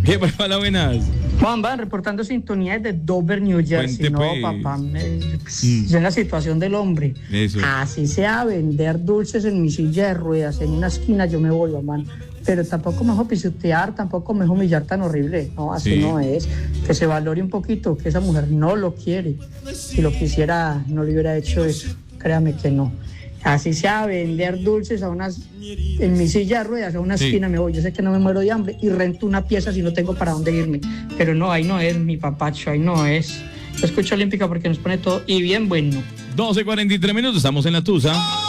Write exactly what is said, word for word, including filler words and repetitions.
¿Qué pasa, buenas? Juan, van reportando sintonía desde Dover, New Jersey. Cuente, no, pues. papá, me, pues, Mm. es en la situación del hombre. Eso. Así sea vender dulces en mi silla de ruedas, en una esquina, yo me voy, mamá. Pero tampoco me dejo pisotear, tampoco me dejo humillar tan horrible. No, así Sí. no es. Que se valore un poquito, que esa mujer no lo quiere. Si lo quisiera, no le hubiera hecho eso. Créame que no. Así sea vender dulces a unas, en mi silla de ruedas, a una Sí. esquina me voy. Yo sé que no me muero de hambre y rento una pieza si no tengo para dónde irme. Pero no, ahí no es mi papacho, ahí no es. Yo escucho Olímpica porque nos pone todo y bien bueno. doce cuarenta y tres minutos, estamos en la Tusa.